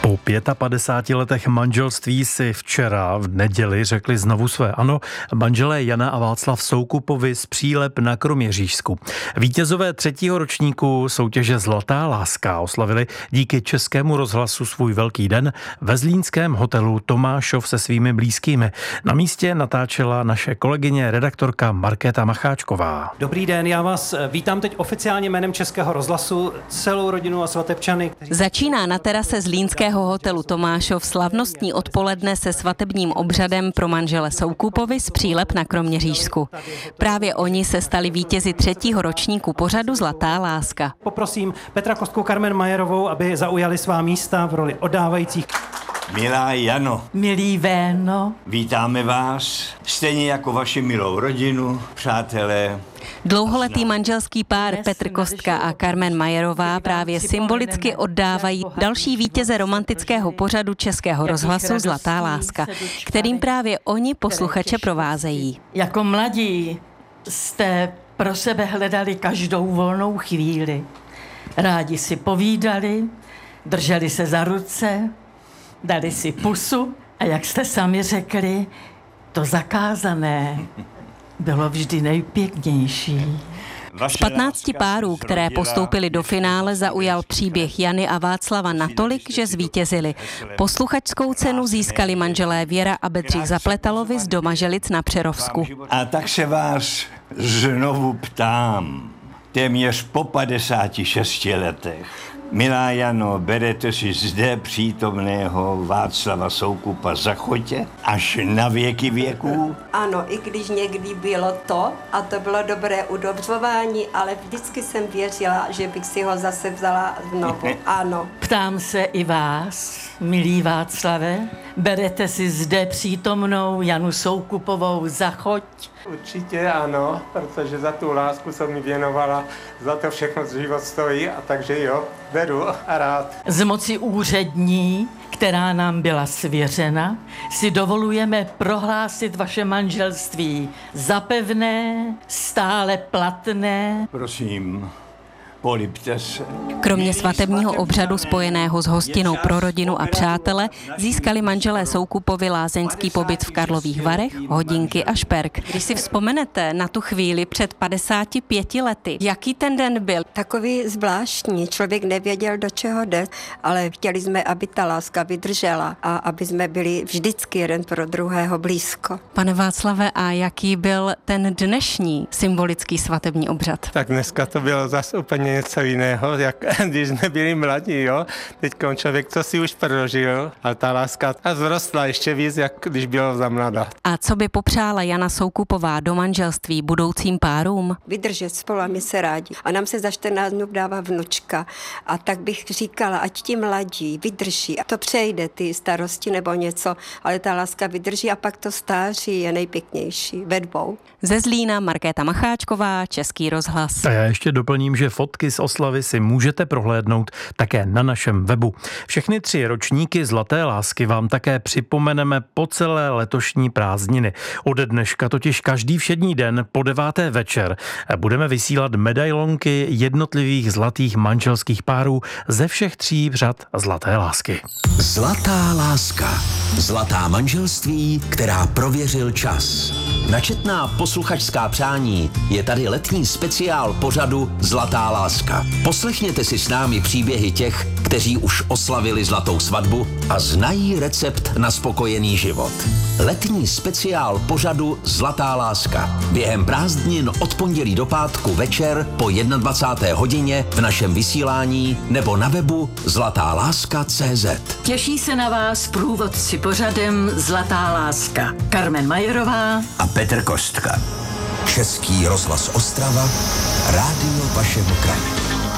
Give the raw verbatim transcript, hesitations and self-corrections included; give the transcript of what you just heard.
Po padesátých letech manželství si včera v neděli řekli znovu své ano manželé Jana a Václav Soukupovi z Přílep na Kroměřížsku. Vítězové třetího ročníku soutěže Zlatá láska oslavili díky Českému rozhlasu svůj velký den ve zlínském hotelu Tomášov se svými blízkými. Na místě natáčela naše kolegyně redaktorka Markéta Macháčková. Dobrý den, já vás vítám teď oficiálně jménem Českého rozhlasu, celou rodinu a svatebčany. Kteří... Začíná na terase zlínského hotelu Tomášov slavnostní odpoledne se svatebním obřadem pro manžele Soukupovi z Přílep na Kroměřížsku. Právě oni se stali vítězi třetího ročníku pořadu Zlatá láska. Poprosím Petra Kostku, Carmen Majerovou, aby zaujali svá místa v roli oddávajících. Milá Jano, milý Véno, vítáme vás, stejně jako vaši milou rodinu, přátelé. Dlouholetý manželský pár Petr Kostka a Carmen Majerová právě symbolicky oddávají další vítěze romantického pořadu Českého rozhlasu Zlatá láska, kterým právě oni posluchače provázejí. Jako mladí jste pro sebe hledali každou volnou chvíli. Rádi si povídali, drželi se za ruce, dali si pusu a jak jste sami řekli, to zakázané bylo vždy nejpěknější. Z patnácti párů, které postoupili do finále, zaujal příběh Jany a Václava natolik, že zvítězili. Posluchačskou cenu získali manželé Věra a Bedřich Zapletalovi z Domaželic na Přerovsku. A tak se vás znovu ptám, téměř po padesáti šesti letech. Milá Jano, berete si zde přítomného Václava Soukupa za chotě až na věky věků? Ano, i když někdy bylo to, a to bylo dobré udobřování, ale vždycky jsem věřila, že bych si ho zase vzala znovu. Ano. Ptám se i vás, milý Václave, berete si zde přítomnou Janu Soukupovou za choť? Určitě ano, protože za tu lásku, co mi věnovala, za to všechno život stojí, a takže jo, beru a rád. Z moci úřední, která nám byla svěřena, si dovolujeme prohlásit vaše manželství za pevné, stále platné. Prosím, polibte se. Kromě svatebního obřadu spojeného s hostinou pro rodinu a přátele získali manželé Soukupovi lázeňský pobyt v Karlových Varech, hodinky a šperk. Když si vzpomenete na tu chvíli před padesáti pěti lety, jaký ten den byl? Takový zvláštní, člověk nevěděl, do čeho jde, ale chtěli jsme, aby ta láska vydržela a aby jsme byli vždycky jeden pro druhého blízko. Pane Václave, a jaký byl ten dnešní symbolický svatební obřad? Tak dneska to bylo zase úplně něco jiného, jak když jsme byli mladí, jo. Teď člověk, co si už prožil, a ta láska a zrostla ještě víc, jak když bylo za mladá. A co by popřála Jana Soukupová do manželství budoucím párům? Vydržet spolu a my se rádi. A nám se za čtrnáct dnů dává vnučka. A tak bych říkala, ať ti mladí vydrží. A to přejde, ty starosti nebo něco, ale ta láska vydrží a pak to stáří je nejpěknější ve dvou. Ze Zlína Markéta Macháčková, Český rozhlas. A já ještě doplním, že fotky z oslavy si můžete prohlédnout také na našem webu. Všechny tři ročníky Zlaté lásky vám také připomeneme po celé letošní prázdniny. Ode dneška totiž každý všední den po deváté večer budeme vysílat medailonky jednotlivých zlatých manželských párů ze všech tří řad Zlaté lásky. Zlatá láska. Zlatá manželství, která prověřil čas. Načetná posluchačská přání je tady letní speciál pořadu Zlatá láska. Poslechněte si s námi příběhy těch, kteří už oslavili zlatou svatbu a znají recept na spokojený život. Letní speciál pořadu Zlatá láska. Během prázdnin od pondělí do pátku večer po dvacáté jedné hodině v našem vysílání nebo na webu zlatá láska tečka cé zet. Těší se na vás průvodci pořadem Zlatá láska. Carmen Majerová A Petr Kostka. Český rozhlas Ostrava, rádio vašeho kraje.